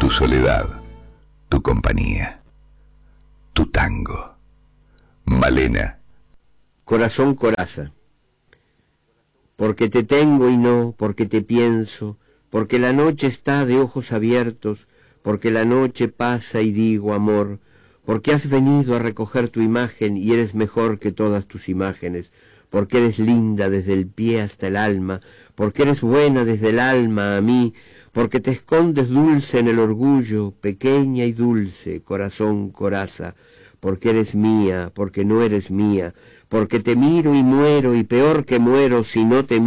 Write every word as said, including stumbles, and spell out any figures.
tu soledad, tu compañía, tu tango. Malena. Corazón coraza. Porque te tengo y no, porque te pienso, porque la noche está de ojos abiertos, porque la noche pasa y digo amor, porque has venido a recoger tu imagen y eres mejor que todas tus imágenes, porque eres linda desde el pie hasta el alma, porque eres buena desde el alma a mí, porque te escondes dulce en el orgullo, pequeña y dulce, corazón coraza, porque eres mía, porque no eres mía, porque te miro y muero y peor que muero si no te miro.